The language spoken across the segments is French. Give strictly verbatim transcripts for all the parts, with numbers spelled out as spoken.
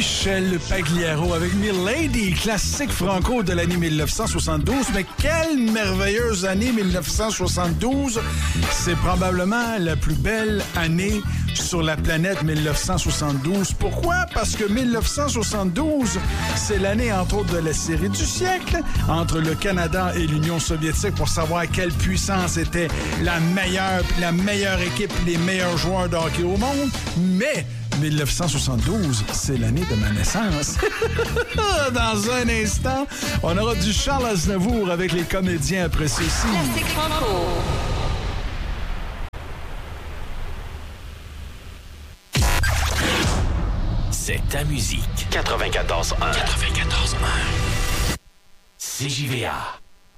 Michel Pagliaro avec Milady, classique franco de l'année dix-neuf cent soixante-douze. Mais quelle merveilleuse année dix-neuf cent soixante-douze! C'est probablement la plus belle année sur la planète dix-neuf cent soixante-douze. Pourquoi? Parce que dix-neuf cent soixante-douze, c'est l'année, entre autres, de la série du siècle entre le Canada et l'Union soviétique pour savoir quelle puissance était la meilleure, la meilleure équipe, les meilleurs joueurs de hockey au monde. Mais dix-neuf cent soixante-douze, c'est l'année de ma naissance. Dans un instant, on aura du Charles Aznavour avec les comédiens après ceci. Classique franco. C'est ta musique. quatre-vingt-quatorze un. quatre-vingt-quatorze un. C J V A.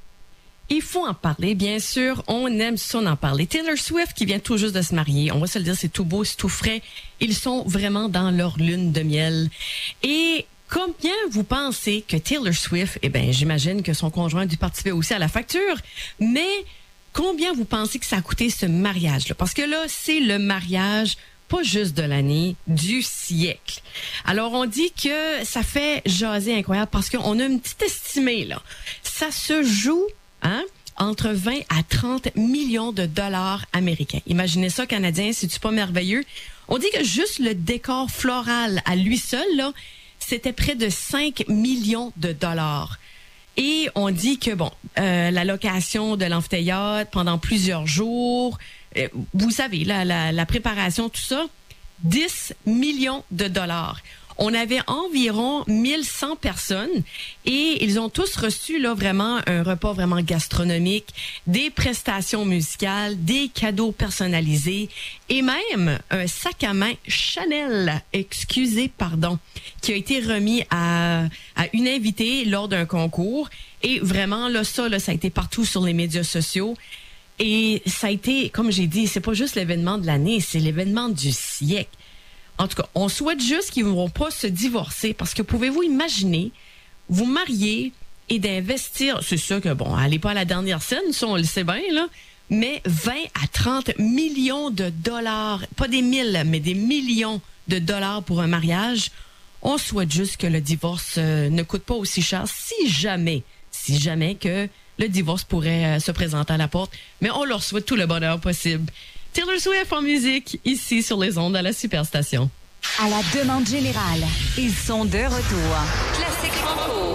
Il faut en parler, bien sûr. On aime ça en parler. Taylor Swift qui vient tout juste de se marier. On va se le dire, c'est tout beau, c'est tout frais. Ils sont vraiment dans leur lune de miel. Et combien vous pensez que Taylor Swift, eh bien, j'imagine que son conjoint a dû participer aussi à la facture, mais combien vous pensez que ça a coûté ce mariage-là? Parce que là, c'est le mariage pas juste de l'année, du siècle. Alors, on dit que ça fait jaser incroyable parce qu'on a une petite estimée, là. Ça se joue Hein? entre vingt à trente millions de dollars américains. Imaginez ça, Canadiens, c'est-tu pas merveilleux? On dit que juste le décor floral à lui seul, là, c'était près de cinq millions de dollars. Et on dit que, bon, euh, la location de l'amphithéâtre pendant plusieurs jours, euh, vous savez, la, la, la préparation, tout ça, dix millions de dollars. On avait environ mille cent personnes et ils ont tous reçu là vraiment un repas vraiment gastronomique, des prestations musicales, des cadeaux personnalisés et même un sac à main Chanel, excusez, pardon, qui a été remis à, à une invitée lors d'un concours. Et vraiment, là, ça, là, ça a été partout sur les médias sociaux. Et ça a été, comme j'ai dit, c'est pas juste l'événement de l'année, c'est l'événement du siècle. En tout cas, on souhaite juste qu'ils ne vont pas se divorcer parce que pouvez-vous imaginer vous marier et d'investir, c'est sûr que bon, allez pas à la dernière scène, ça on le sait bien, là, mais vingt à trente millions de dollars, pas des mille, mais des millions de dollars pour un mariage. On souhaite juste que le divorce euh, ne coûte pas aussi cher si jamais, si jamais que le divorce pourrait euh, se présenter à la porte. Mais on leur souhaite tout le bonheur possible. Taylor Swift en musique, ici sur les ondes à la Superstation. À la demande générale, ils sont de retour. Classique franco.